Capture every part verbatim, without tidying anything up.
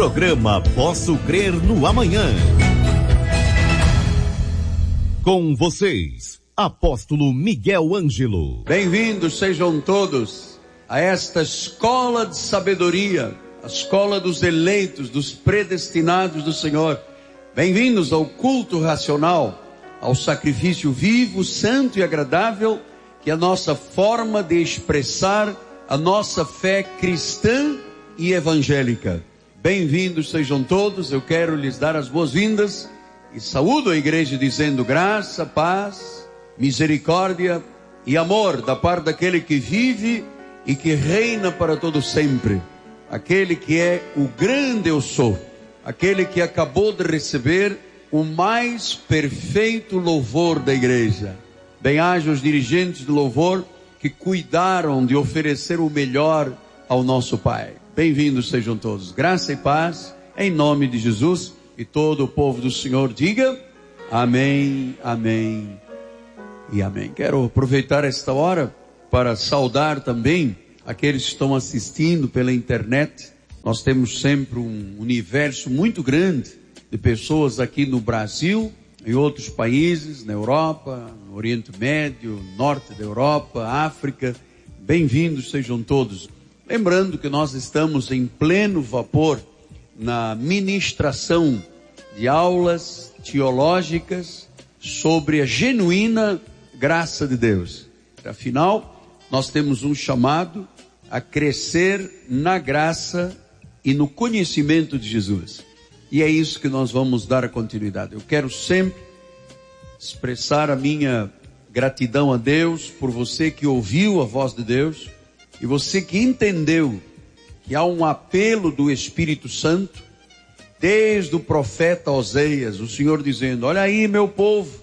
Programa Posso Crer no Amanhã. Com vocês, Apóstolo Miguel Ângelo. Bem-vindos sejam todos a esta escola de sabedoria, a escola dos eleitos, dos predestinados do Senhor. Bem-vindos ao culto racional, ao sacrifício vivo, santo e agradável, que é a nossa forma de expressar a nossa fé cristã e evangélica. Bem-vindos sejam todos, eu quero lhes dar as boas-vindas e saúdo a igreja dizendo graça, paz, misericórdia e amor da parte daquele que vive e que reina para todo sempre, aquele que é o grande eu sou, aquele que acabou de receber o mais perfeito louvor da igreja. Bem-aja os dirigentes do louvor que cuidaram de oferecer o melhor ao nosso Pai. Bem-vindos sejam todos. Graça e paz em nome de Jesus. E todo o povo do Senhor diga amém, amém e amém. Quero aproveitar esta hora para saudar também aqueles que estão assistindo pela internet. Nós temos sempre um universo muito grande de pessoas aqui no Brasil, em outros países, na Europa, no Oriente Médio, norte da Europa, África. Bem-vindos sejam todos. Lembrando que nós estamos em pleno vapor na ministração de aulas teológicas sobre a genuína graça de Deus. Afinal, nós temos um chamado a crescer na graça e no conhecimento de Jesus. E é isso que nós vamos dar a continuidade. Eu quero sempre expressar a minha gratidão a Deus por você que ouviu a voz de Deus e você que entendeu que há um apelo do Espírito Santo, desde o profeta Oséias, o Senhor dizendo, olha aí meu povo,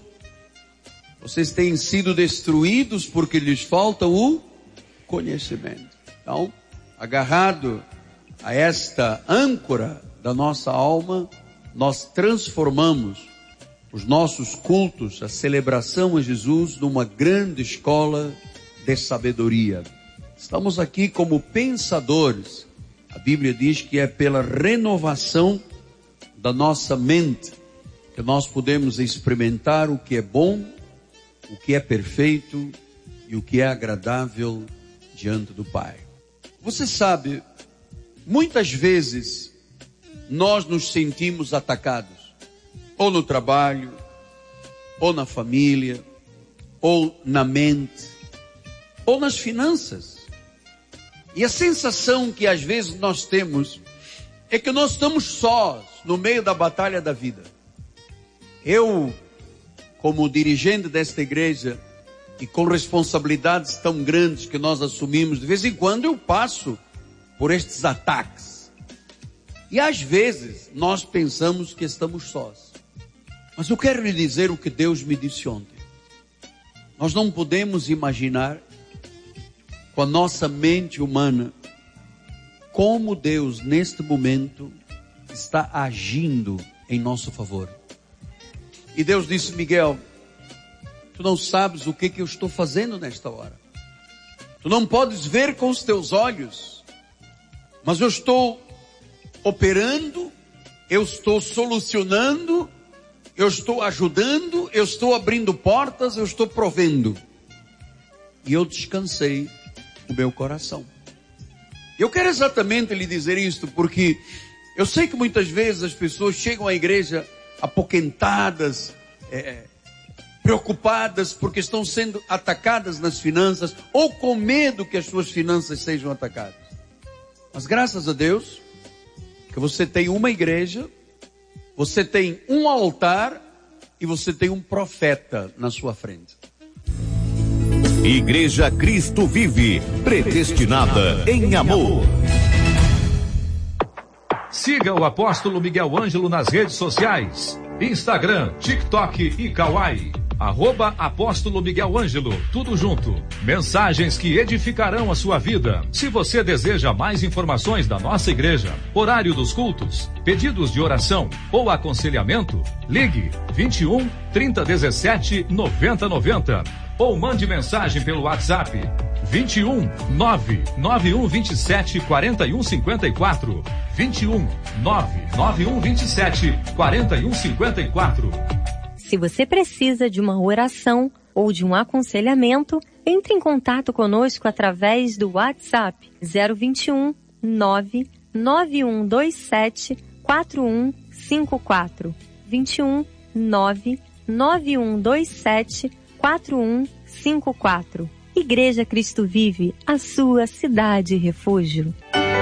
vocês têm sido destruídos porque lhes falta o conhecimento. Então, agarrado a esta âncora da nossa alma, nós transformamos os nossos cultos, a celebração a Jesus, numa grande escola de sabedoria. Estamos aqui como pensadores. A Bíblia diz que é pela renovação da nossa mente que nós podemos experimentar o que é bom, o que é perfeito e o que é agradável diante do Pai. Você sabe, muitas vezes nós nos sentimos atacados, ou no trabalho, ou na família, ou na mente, ou nas finanças. E a sensação que às vezes nós temos é que nós estamos sós no meio da batalha da vida. Eu, como dirigente desta igreja e com responsabilidades tão grandes que nós assumimos, de vez em quando eu passo por estes ataques. E às vezes nós pensamos que estamos sós. Mas eu quero lhe dizer o que Deus me disse ontem. Nós não podemos imaginar com a nossa mente humana como Deus neste momento está agindo em nosso favor. E Deus disse, Miguel, tu não sabes o que, que eu estou fazendo nesta hora. Tu não podes ver com os teus olhos, mas eu estou operando, eu estou solucionando, eu estou ajudando, eu estou abrindo portas, eu estou provendo. E eu descansei o meu coração. Eu quero exatamente lhe dizer isto, porque eu sei que muitas vezes as pessoas chegam à igreja apoquentadas, é, preocupadas porque estão sendo atacadas nas finanças, ou com medo que as suas finanças sejam atacadas. Mas graças a Deus, que você tem uma igreja, você tem um altar e você tem um profeta na sua frente. Igreja Cristo Vive, predestinada em amor. Siga o Apóstolo Miguel Ângelo nas redes sociais. Instagram, TikTok e Kawaii. Arroba Apóstolo Miguel Ângelo, tudo junto. Mensagens que edificarão a sua vida. Se você deseja mais informações da nossa igreja, horário dos cultos, pedidos de oração ou aconselhamento, ligue vinte e um, trinta, dezessete, noventa, noventa ou mande mensagem pelo WhatsApp vinte e um, nove nove um vinte e sete, quarenta e um cinquenta e quatro. vinte e um, nove nove um dois sete, quatro um cinco quatro. Se você precisa de uma oração ou de um aconselhamento, entre em contato conosco através do WhatsApp zero vinte e um, nove nove um dois sete, quatro um cinco quatro. vinte e um, nove nove um dois sete, quatro um cinco quatro. Igreja Cristo Vive, a sua cidade refúgio.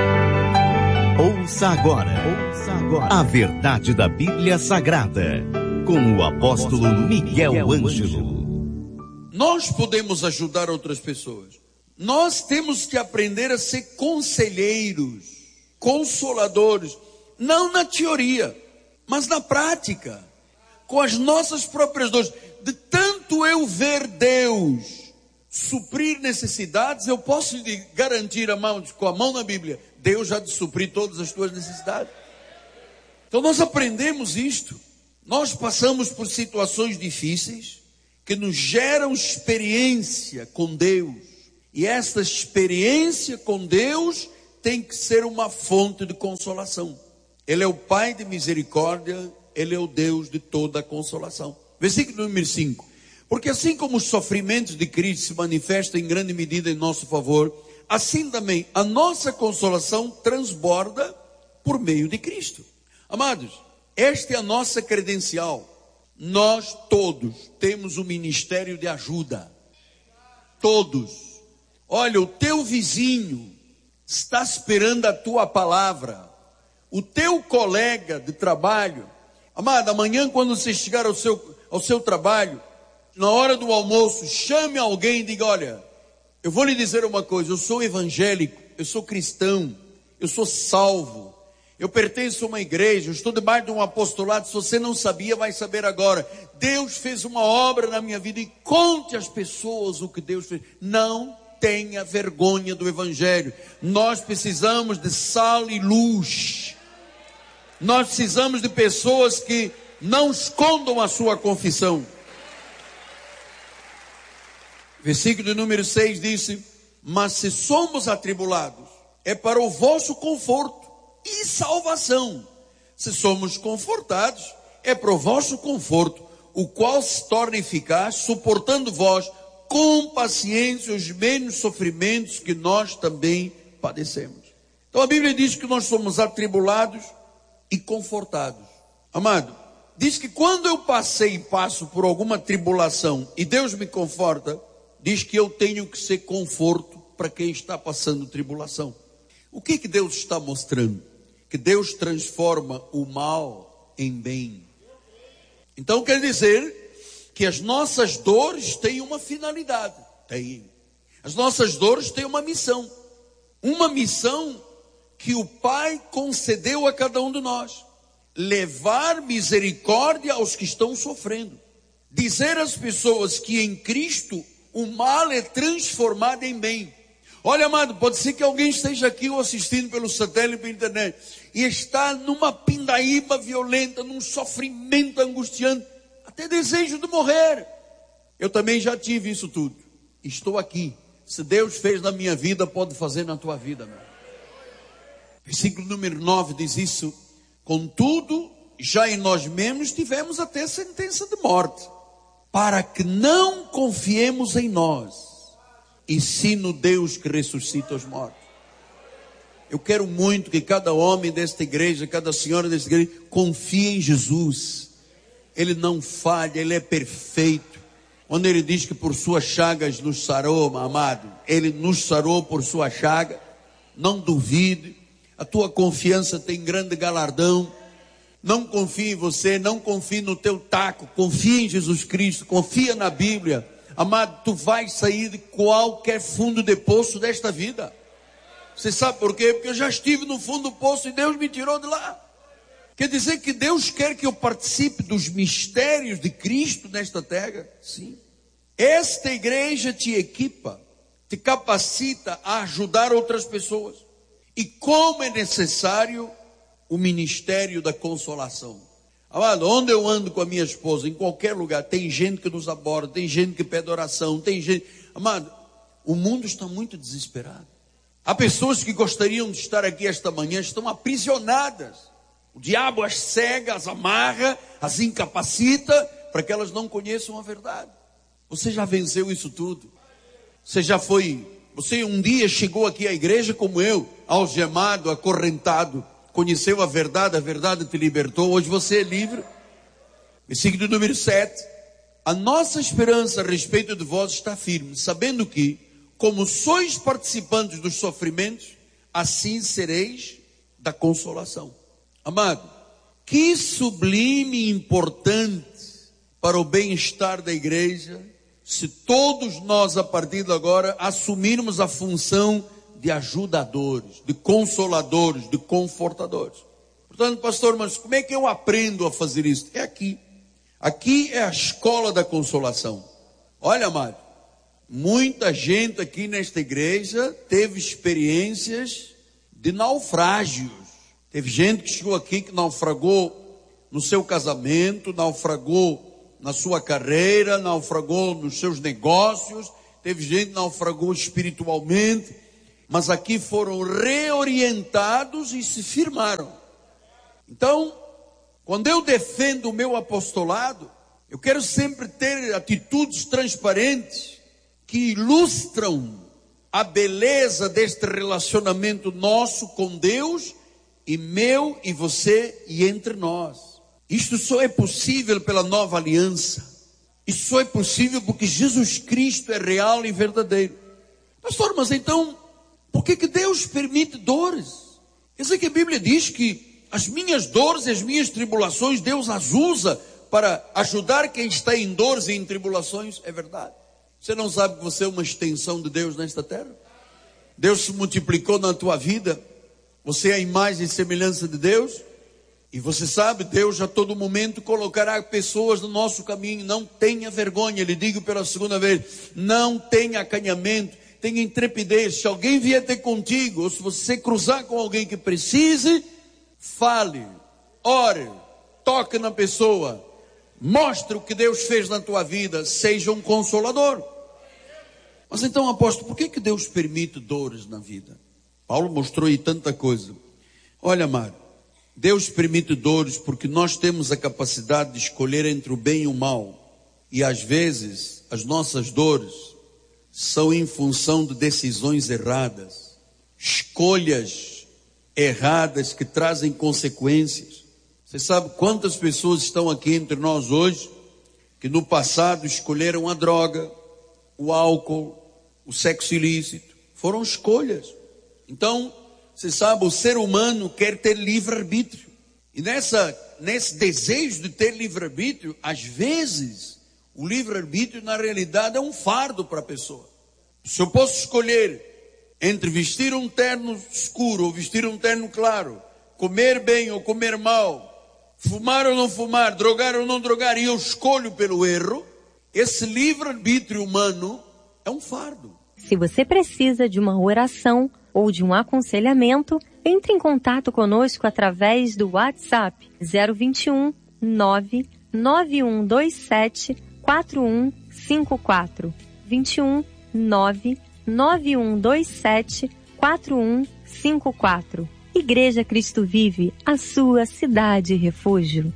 Ouça agora, ouça agora a verdade da Bíblia Sagrada, com o apóstolo Miguel Ângelo. Nós podemos ajudar outras pessoas. Nós temos que aprender a ser conselheiros, consoladores, não na teoria, mas na prática, com as nossas próprias dores. De tanto eu ver Deus suprir necessidades, eu posso lhe garantir a mão, com a mão na Bíblia, Deus já te suprir todas as tuas necessidades. Então nós aprendemos isto. Nós passamos por situações difíceis que nos geram experiência com Deus. E essa experiência com Deus tem que ser uma fonte de consolação. Ele é o Pai de misericórdia, Ele é o Deus de toda a consolação. Versículo número cinco. Porque assim como os sofrimentos de Cristo se manifestam em grande medida em nosso favor, assim também a nossa consolação transborda por meio de Cristo. Amados, esta é a nossa credencial. Nós todos temos um ministério de ajuda. Todos. Olha, o teu vizinho está esperando a tua palavra. O teu colega de trabalho. Amado, amanhã quando você chegar ao seu, ao seu trabalho, na hora do almoço, chame alguém e diga: olha, eu vou lhe dizer uma coisa, eu sou evangélico, eu sou cristão, eu sou salvo, eu pertenço a uma igreja, eu estou debaixo de um apostolado. Se você não sabia, vai saber agora. Deus fez uma obra na minha vida, e conte às pessoas o que Deus fez. Não tenha vergonha do evangelho. Nós precisamos de sal e luz. Nós precisamos de pessoas que não escondam a sua confissão. Versículo número seis disse: mas se somos atribulados, é para o vosso conforto e salvação. Se somos confortados, é para o vosso conforto, o qual se torna eficaz, suportando vós com paciência os mesmos sofrimentos que nós também padecemos. Então a Bíblia diz que nós somos atribulados e confortados. Amado, diz que quando eu passei e passo por alguma tribulação e Deus me conforta, diz que eu tenho que ser conforto para quem está passando tribulação. O que que Deus está mostrando? Que Deus transforma o mal em bem. Então quer dizer que as nossas dores têm uma finalidade. Tem. As nossas dores têm uma missão. Uma missão que o Pai concedeu a cada um de nós. Levar misericórdia aos que estão sofrendo. Dizer às pessoas que em Cristo o mal é transformado em bem. Olha, amado, pode ser que alguém esteja aqui ou assistindo pelo satélite, pela internet, e está numa pindaíba violenta, num sofrimento angustiante, até desejo de morrer. Eu também já tive isso tudo. Estou aqui. Se Deus fez na minha vida, pode fazer na tua vida, meu. Versículo número nove diz isso: contudo, já em nós mesmos tivemos até sentença de morte, para que não confiemos em nós, e sim no Deus que ressuscita os mortos. Eu quero muito que cada homem desta igreja, cada senhora desta igreja, confie em Jesus. Ele não falha, Ele é perfeito. Quando Ele diz que por suas chagas nos sarou, amado, Ele nos sarou por sua chaga. Não duvide, a tua confiança tem grande galardão. Não confie em você, não confie no teu taco, confia em Jesus Cristo, confia na Bíblia. Amado, tu vais sair de qualquer fundo de poço desta vida. Você sabe por quê? Porque eu já estive no fundo do poço e Deus me tirou de lá. Quer dizer que Deus quer que eu participe dos mistérios de Cristo nesta terra? Sim. Esta igreja te equipa, te capacita a ajudar outras pessoas. E como é necessário o ministério da consolação. Amado, onde eu ando com a minha esposa, em qualquer lugar, tem gente que nos aborda, tem gente que pede oração, tem gente... Amado, o mundo está muito desesperado. Há pessoas que gostariam de estar aqui esta manhã, estão aprisionadas. O diabo as cega, as amarra, as incapacita, para que elas não conheçam a verdade. Você já venceu isso tudo. Você já foi, você um dia chegou aqui à igreja como eu, algemado, acorrentado, conheceu a verdade, a verdade te libertou, hoje você é livre. Versículo número sete. A nossa esperança a respeito de vós está firme, sabendo que, como sois participantes dos sofrimentos, assim sereis da consolação. Amado, que sublime e importante para o bem-estar da igreja, se todos nós a partir de agora assumirmos a função de ajudadores, de consoladores, de confortadores. Portanto, pastor, mas como é que eu aprendo a fazer isso? É aqui. Aqui é a escola da consolação. Olha, amado, muita gente aqui nesta igreja teve experiências de naufrágios. Teve gente que chegou aqui que naufragou no seu casamento, naufragou na sua carreira, naufragou nos seus negócios. Teve gente que naufragou espiritualmente, mas aqui foram reorientados e se firmaram. Então, quando eu defendo o meu apostolado, eu quero sempre ter atitudes transparentes que ilustram a beleza deste relacionamento nosso com Deus, e meu e você e entre nós. Isto só é possível pela nova aliança. Isso só é possível porque Jesus Cristo é real e verdadeiro. Pastor, mas então, por que que Deus permite dores? Quer dizer que a Bíblia diz que as minhas dores e as minhas tribulações, Deus as usa para ajudar quem está em dores e em tribulações. É verdade. Você não sabe que você é uma extensão de Deus nesta terra? Deus se multiplicou na tua vida. Você é a imagem e semelhança de Deus. E você sabe, Deus a todo momento colocará pessoas no nosso caminho. Não tenha vergonha, lhe digo pela segunda vez. Não tenha acanhamento, tenha intrepidez. Se alguém vier ter contigo, ou se você cruzar com alguém que precise, fale, ore, toque na pessoa. Mostre o que Deus fez na tua vida. Seja um consolador. Mas então, apóstolo, por que que Deus permite dores na vida? Paulo mostrou aí tanta coisa. Olha, amado, Deus permite dores porque nós temos a capacidade de escolher entre o bem e o mal. E às vezes, as nossas dores são em função de decisões erradas. Escolhas erradas que trazem consequências. Você sabe quantas pessoas estão aqui entre nós hoje que no passado escolheram a droga, o álcool, o sexo ilícito. Foram escolhas. Então, você sabe, o ser humano quer ter livre-arbítrio. E nessa, nesse desejo de ter livre-arbítrio, às vezes, o livre-arbítrio na realidade é um fardo para a pessoa. Se eu posso escolher entre vestir um terno escuro ou vestir um terno claro, comer bem ou comer mal, fumar ou não fumar, drogar ou não drogar, e eu escolho pelo erro, esse livre-arbítrio humano é um fardo. Se você precisa de uma oração ou de um aconselhamento, entre em contato conosco através do WhatsApp zero vinte e um, nove nove um dois sete, quatro um cinco quatro. vinte e um, nove nove um dois sete, quatro um cinco quatro. Igreja Cristo Vive, a sua cidade refúgio.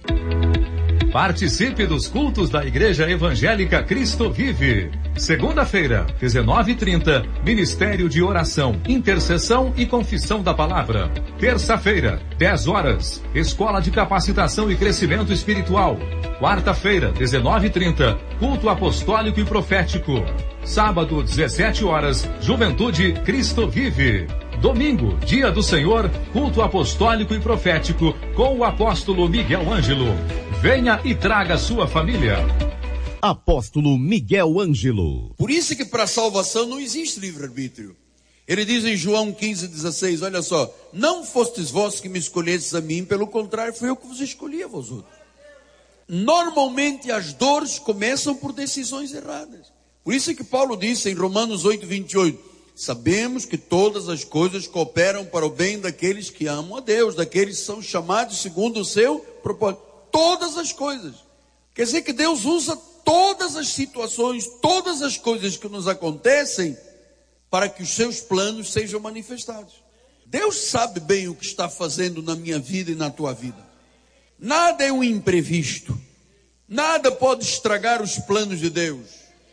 Participe dos cultos da Igreja Evangélica Cristo Vive. Segunda-feira, dezenove e trinta, Ministério de Oração, Intercessão e Confissão da Palavra. Terça-feira, dez horas, Escola de Capacitação e Crescimento Espiritual. Quarta-feira, dezenove e trinta, Culto Apostólico e Profético. Sábado, dezessete horas, Juventude Cristo Vive. Domingo, Dia do Senhor, Culto Apostólico e Profético, com o apóstolo Miguel Ângelo. Venha e traga sua família. Apóstolo Miguel Ângelo. Por isso que para a salvação não existe livre-arbítrio. Ele diz em João quinze, dezesseis, olha só, não fostes vós que me escolhestes a mim, pelo contrário, fui eu que vos escolhi a vós outros. Normalmente as dores começam por decisões erradas. Por isso que Paulo disse em Romanos oito, vinte e oito, sabemos que todas as coisas cooperam para o bem daqueles que amam a Deus, daqueles que são chamados segundo o seu propósito. Todas as coisas. Quer dizer que Deus usa todas as situações, todas as coisas que nos acontecem para que os seus planos sejam manifestados. Deus sabe bem o que está fazendo na minha vida e na tua vida. Nada é um imprevisto. Nada pode estragar os planos de Deus.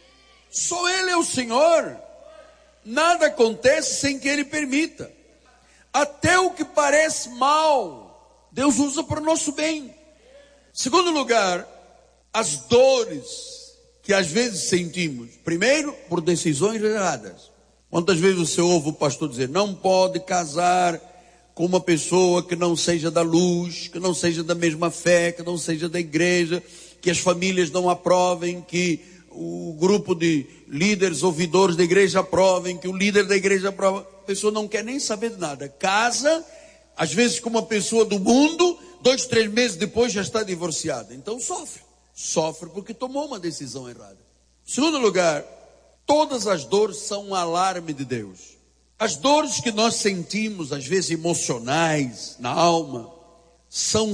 Só Ele é o Senhor. Nada acontece sem que Ele permita. Até o que parece mal, Deus usa para o nosso bem. Segundo lugar, as dores que às vezes sentimos. Primeiro, por decisões erradas. Quantas vezes você ouve o pastor dizer, não pode casar com uma pessoa que não seja da luz, que não seja da mesma fé, que não seja da igreja, que as famílias não aprovem, que o grupo de líderes, ouvidores da igreja aprovem, que o líder da igreja aprova. A pessoa não quer nem saber de nada. Casa, às vezes com uma pessoa do mundo, dois, três meses depois já está divorciada. Então sofre. Sofre porque tomou uma decisão errada. Segundo lugar, todas as dores são um alarme de Deus. As dores que nós sentimos, às vezes emocionais, na alma, são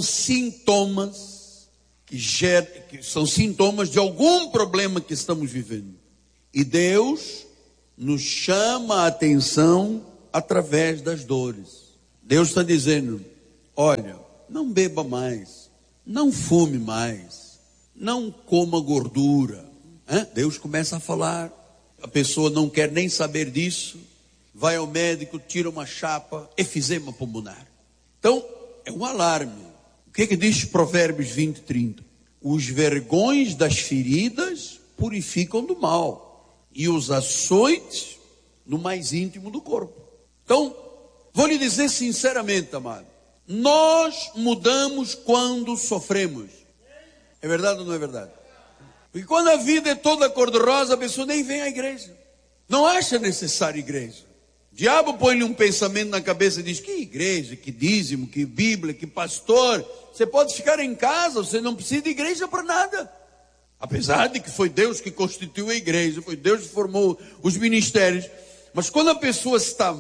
sintomas que, geram, que são sintomas de algum problema que estamos vivendo. E Deus nos chama a atenção através das dores. Deus está dizendo, olha, não beba mais, não fume mais, não coma gordura. Hã? Deus começa a falar, a pessoa não quer nem saber disso, vai ao médico, tira uma chapa, efizema pulmonar. Então, é um alarme. O que é que diz Provérbios vinte, trinta? Os vergões das feridas purificam do mal, e os açoites no mais íntimo do corpo. Então, vou lhe dizer sinceramente, amado, nós mudamos quando sofremos. É verdade ou não é verdade? Porque quando a vida é toda cor-de-rosa, a pessoa nem vem à igreja. Não acha necessária igreja. O diabo põe-lhe um pensamento na cabeça e diz, que igreja, que dízimo, que Bíblia, que pastor. Você pode ficar em casa, você não precisa de igreja para nada. Apesar de que foi Deus que constituiu a igreja, foi Deus que formou os ministérios. Mas quando a pessoa está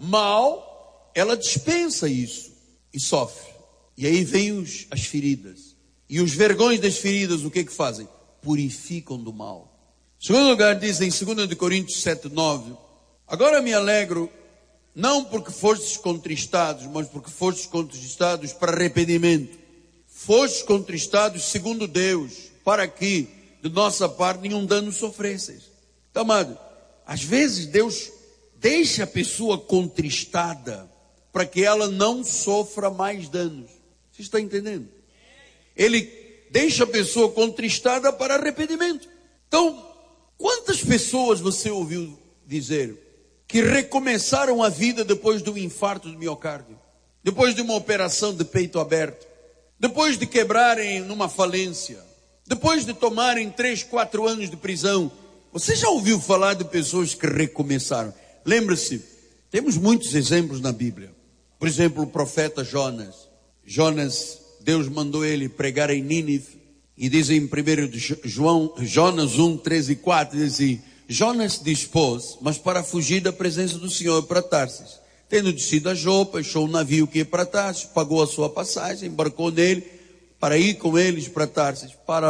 mal, ela dispensa isso e sofre. E aí vem os, as feridas. E os vergões das feridas, o que que fazem? Purificam do mal. Em segundo lugar, diz em dois Coríntios sete, nove, agora me alegro, não porque fostes contristados, mas porque fostes contristados para arrependimento. Fostes contristados segundo Deus, para que de nossa parte nenhum dano sofresseis. Então, amado, às vezes Deus deixa a pessoa contristada para que ela não sofra mais danos. Você está entendendo? Ele deixa a pessoa contristada para arrependimento. Então, quantas pessoas você ouviu dizer que recomeçaram a vida depois do infarto do miocárdio, depois de uma operação de peito aberto, depois de quebrarem numa falência, depois de tomarem três, quatro anos de prisão? Você já ouviu falar de pessoas que recomeçaram? Lembre-se, temos muitos exemplos na Bíblia. Por exemplo, o profeta Jonas. Jonas, Deus mandou ele pregar em Nínive. E diz em primeiro João, Jonas um, três e quatro, diz assim, Jonas dispôs, mas para fugir da presença do Senhor para Tarsis. Tendo descido a Jopa, achou um navio que ia para Tarsis, pagou a sua passagem, embarcou nele, para ir com eles para Tarsis, para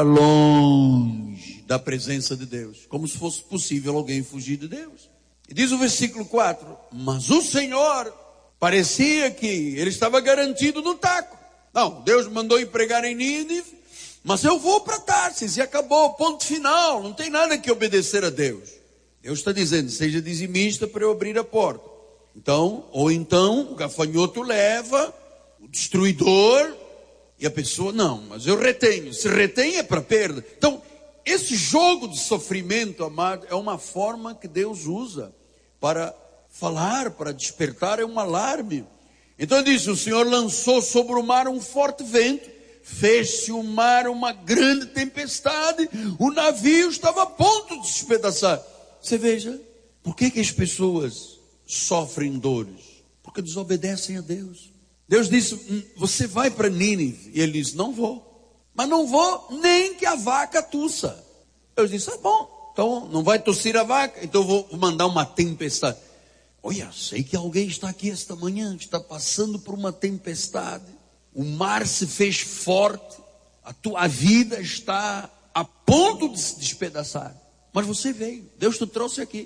longe da presença de Deus. Como se fosse possível alguém fugir de Deus. E diz o versículo quatro, mas o Senhor parecia que ele estava garantido no taco. Não, Deus mandou ir pregar em Nínive, mas eu vou para Tarsis e acabou, ponto final, não tem nada que obedecer a Deus. Deus está dizendo, seja dizimista para eu abrir a porta. Então, ou então, o gafanhoto leva, o destruidor, e a pessoa, não, mas eu retenho, se retém é para perda. Então, esse jogo de sofrimento, amado, é uma forma que Deus usa para falar, para despertar, é um alarme. Então diz, o Senhor lançou sobre o mar um forte vento, fez-se o mar uma grande tempestade, o navio estava a ponto de se despedaçar. Você veja, por que que as pessoas sofrem dores? Porque desobedecem a Deus. Deus disse, você vai para Nínive. E ele disse, não vou. Mas não vou nem que a vaca tussa. Deus disse, ah bom, então não vai tossir a vaca, então eu vou mandar uma tempestade. Olha, sei que alguém está aqui esta manhã, está passando por uma tempestade. O mar se fez forte, a tua vida está a ponto de se despedaçar. Mas você veio, Deus te trouxe aqui.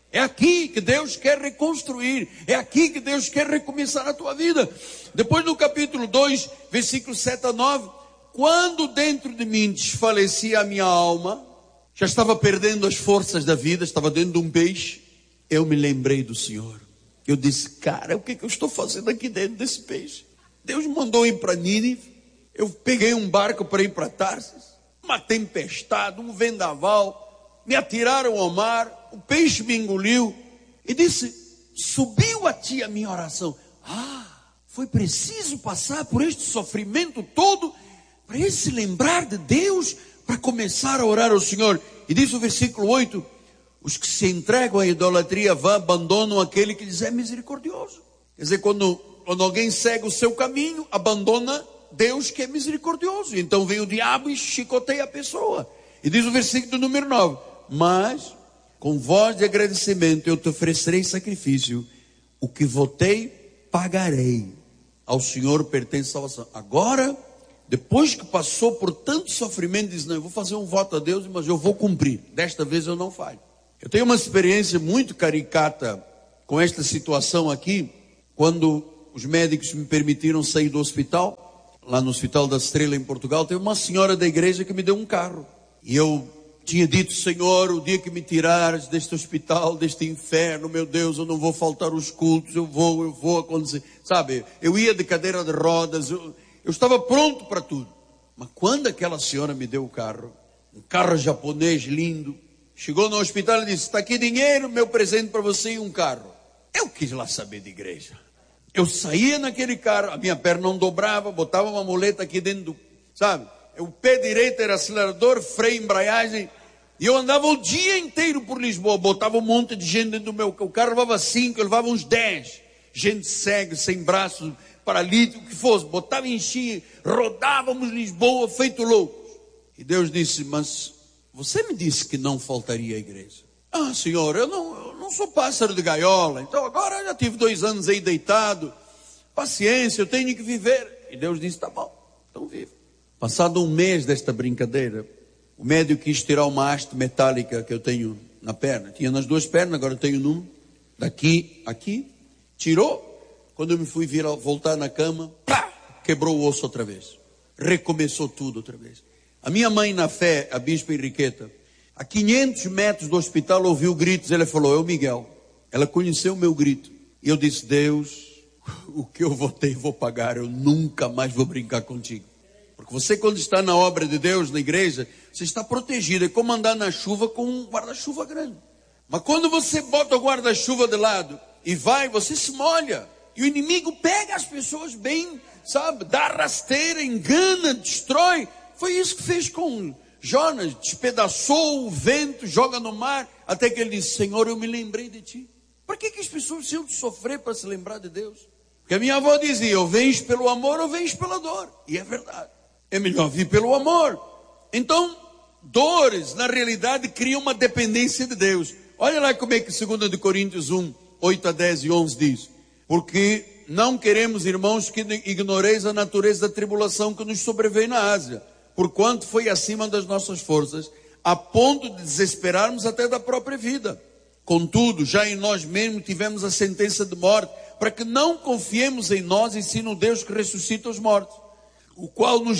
É aqui que Deus quer reconstruir. É aqui que Deus quer recomeçar a tua vida. Depois no capítulo dois, versículos sete a nove. Quando dentro de mim desfalecia a minha alma, já estava perdendo as forças da vida, estava dentro de um peixe, eu me lembrei do Senhor. Eu disse, cara, o que, que eu estou fazendo aqui dentro desse peixe? Deus me mandou ir para Nínive. Eu peguei um barco para ir para Tarsis. Uma tempestade, um vendaval. Me atiraram ao mar. O peixe me engoliu. E disse, subiu a ti a minha oração. Ah, foi preciso passar por este sofrimento todo para ele se lembrar de Deus, para começar a orar ao Senhor. E diz o versículo oito, os que se entregam à idolatria vã, abandonam aquele que lhes é misericordioso. Quer dizer, quando, quando alguém segue o seu caminho, abandona Deus que é misericordioso. Então vem o diabo e chicoteia a pessoa. E diz o versículo número nove, mas com voz de agradecimento eu te oferecerei sacrifício, o que votei pagarei, ao Senhor pertence a salvação. Agora, depois que passou por tanto sofrimento, diz, não, eu vou fazer um voto a Deus, mas eu vou cumprir, desta vez eu não falho. Eu tenho uma experiência muito caricata com esta situação aqui, quando os médicos me permitiram sair do hospital, lá no Hospital da Estrela em Portugal, teve uma senhora da igreja que me deu um carro, e eu tinha dito, Senhor, o dia que me tirares deste hospital, deste inferno, meu Deus, eu não vou faltar os cultos, eu vou, eu vou acontecer, sabe, eu ia de cadeira de rodas, eu... Eu estava pronto para tudo. Mas quando aquela senhora me deu o carro, um carro japonês lindo, chegou no hospital e disse, está aqui dinheiro, meu presente para você e um carro. Eu quis lá saber de igreja. Eu saía naquele carro, a minha perna não dobrava, botava uma muleta aqui dentro do, sabe? O pé direito era acelerador, freio, embreagem. E eu andava o dia inteiro por Lisboa, botava um monte de gente dentro do meu carro. O carro levava cinco, eu levava uns dez. Gente cega, sem braços, paralítico, o que fosse, botava em enchia, rodávamos Lisboa feito loucos. E Deus disse, mas você me disse que não faltaria a igreja. Ah, Senhor, eu não, eu não sou pássaro de gaiola, então agora eu já tive dois anos aí deitado, paciência, eu tenho que viver. E Deus disse, tá bom, então vive. Passado um mês desta brincadeira, o médico quis tirar uma haste metálica que eu tenho na perna, tinha nas duas pernas, agora eu tenho numa, daqui, aqui, tirou. Quando eu me fui vir, voltar na cama, pá, quebrou o osso outra vez. Recomeçou tudo outra vez. A minha mãe na fé, a bispa Henriqueta, a quinhentos metros do hospital ouviu gritos. Ela falou, é o Miguel. Ela conheceu o meu grito. E eu disse, Deus, o que eu votei vou pagar. Eu nunca mais vou brincar contigo. Porque você quando está na obra de Deus, na igreja, você está protegido. É como andar na chuva com um guarda-chuva grande. Mas quando você bota o guarda-chuva de lado e vai, você se molha. E o inimigo pega as pessoas bem, sabe, dá rasteira, engana, destrói. Foi isso que fez com Jonas, despedaçou o vento, joga no mar, até que ele disse, Senhor, eu me lembrei de ti. Por que que as pessoas precisam de sofrer para se lembrar de Deus? Porque a minha avó dizia, ou vens pelo amor ou vens pela dor. E é verdade, é melhor vir pelo amor. Então, dores, na realidade, criam uma dependência de Deus. Olha lá como é que dois Coríntios um, oito a dez e onze diz. Porque não queremos, irmãos, que ignoreis a natureza da tribulação que nos sobreveio na Ásia, porquanto foi acima das nossas forças, a ponto de desesperarmos até da própria vida. Contudo, já em nós mesmos tivemos a sentença de morte, para que não confiemos em nós, e sim no Deus que ressuscita os mortos, o qual nos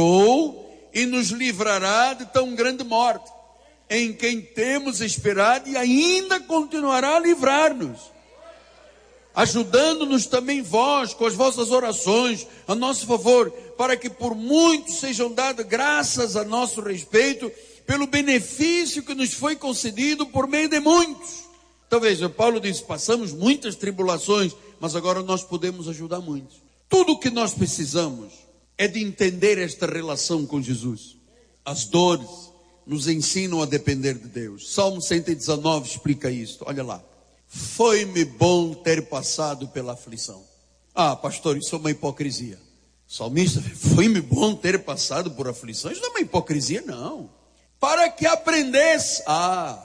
livrou e nos livrará de tão grande morte, em quem temos esperado e ainda continuará a livrar-nos, ajudando-nos também vós, com as vossas orações, a nosso favor, para que por muitos sejam dadas graças a nosso respeito, pelo benefício que nos foi concedido por meio de muitos. Então veja, Paulo diz, passamos muitas tribulações, mas agora nós podemos ajudar muitos. Tudo o que nós precisamos é de entender esta relação com Jesus. As dores nos ensinam a depender de Deus. Salmo cento e dezenove explica isso, olha lá. Foi-me bom ter passado pela aflição. Ah, pastor, isso é uma hipocrisia. Salmista, foi-me bom ter passado por aflição. Isso não é uma hipocrisia, não. Para que aprendesse. Ah,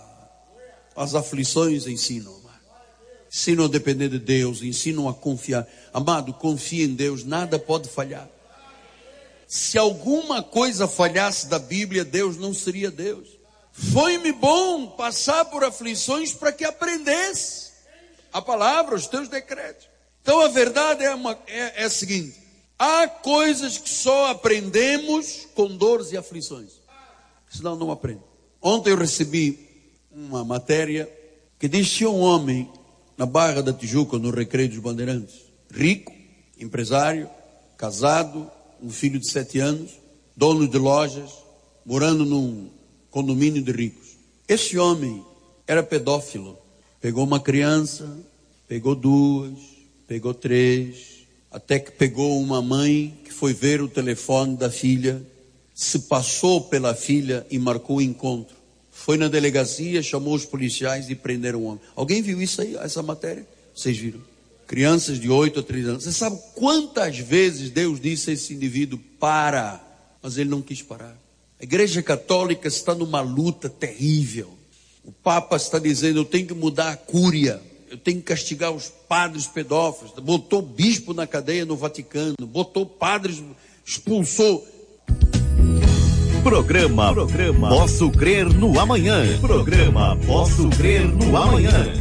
as aflições ensinam. Ensinam a depender de Deus, ensinam a confiar. Amado, confia em Deus, nada pode falhar. Se alguma coisa falhasse da Bíblia, Deus não seria Deus. Foi-me bom passar por aflições para que aprendesse a palavra, os teus decretos. Então a verdade é, uma, é, é a seguinte: há coisas que só aprendemos com dores e aflições, senão não aprende. Ontem eu recebi uma matéria que diz que tinha um homem na Barra da Tijuca, no Recreio dos Bandeirantes, rico, empresário, casado, um filho de sete anos, dono de lojas, morando num condomínio de ricos. Esse homem era pedófilo. Pegou uma criança, pegou duas, pegou três, até que pegou uma mãe que foi ver o telefone da filha, se passou pela filha e marcou o encontro. Foi na delegacia, chamou os policiais e prenderam o homem. Alguém viu isso aí, essa matéria? Vocês viram? Crianças de oito a treze anos. Você sabe quantas vezes Deus disse a esse indivíduo: para, mas ele não quis parar. A Igreja Católica está numa luta terrível. O Papa está dizendo: eu tenho que mudar a cúria, eu tenho que castigar os padres pedófilos. Botou bispo na cadeia no Vaticano, botou padres, expulsou. Programa, Programa Posso Crer no Amanhã. Programa Posso Crer no Amanhã.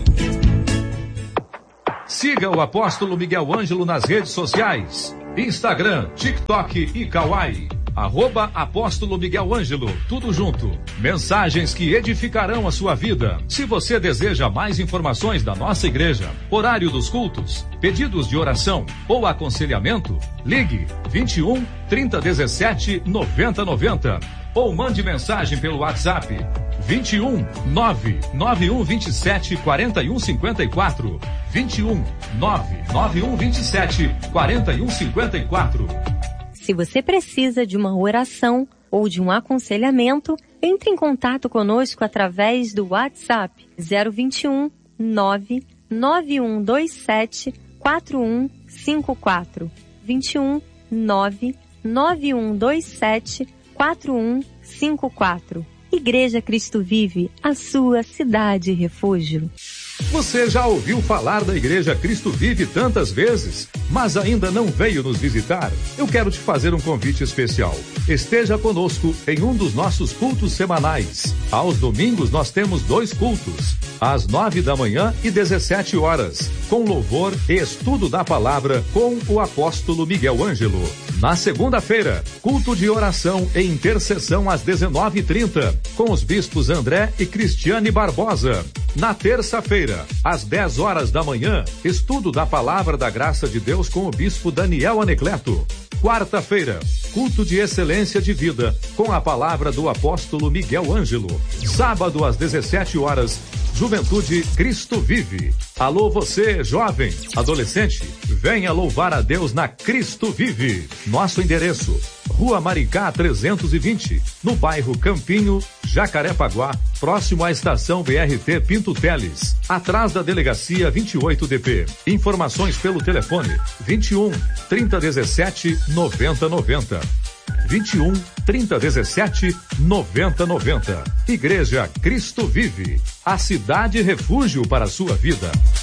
Siga o Apóstolo Miguel Ângelo nas redes sociais: Instagram, TikTok e Kawaii. Arroba Apóstolo Miguel Ângelo, tudo junto. Mensagens que edificarão a sua vida. Se você deseja mais informações da nossa igreja, horário dos cultos, pedidos de oração ou aconselhamento, ligue vinte e um, trinta, dezessete, noventa, noventa ou mande mensagem pelo WhatsApp vinte e um, nove nove um vinte e sete, quarenta e um cinquenta e quatro. vinte e um, nove nove um vinte e sete, quarenta e um cinquenta e quatro. Se você precisa de uma oração ou de um aconselhamento, entre em contato conosco através do WhatsApp zero vinte e um, nove nove um dois sete, quatro um cinco quatro. vinte e um, nove nove um dois sete, quatro um cinco quatro. Igreja Cristo Vive, a sua cidade refúgio. Você já ouviu falar da Igreja Cristo Vive tantas vezes, mas ainda não veio nos visitar? Eu quero te fazer um convite especial. Esteja conosco em um dos nossos cultos semanais. Aos domingos nós temos dois cultos, às nove da manhã e dezessete horas, com louvor e estudo da palavra com o apóstolo Miguel Ângelo. Na segunda-feira, culto de oração e intercessão às dezenove e trinta, com os bispos André e Cristiane Barbosa. Na terça-feira, às dez horas da manhã, estudo da palavra da graça de Deus com o bispo Daniel Anecleto. Quarta-feira, culto de excelência de vida, com a palavra do apóstolo Miguel Ângelo. Sábado, às dezessete horas, Juventude Cristo Vive. Alô você, jovem, adolescente, venha louvar a Deus na Cristo Vive. Nosso endereço: Rua Maricá trezentos e vinte, no bairro Campinho, Jacarepaguá, próximo à estação B R T Pinto Teles, atrás da delegacia vinte e oito D P. Informações pelo telefone vinte e um, trinta, dezessete, noventa, noventa. vinte e um, trinta, dezessete, noventa, noventa. Igreja Cristo Vive, a cidade refúgio para a sua vida.